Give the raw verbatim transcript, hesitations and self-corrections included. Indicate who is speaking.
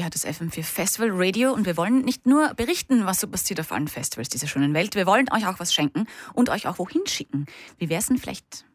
Speaker 1: hört das F M vier Festival Radio und wir wollen nicht nur berichten, was so passiert auf allen Festivals dieser schönen Welt, wir wollen euch auch was schenken und euch auch wohin schicken. Wie wär's denn vielleicht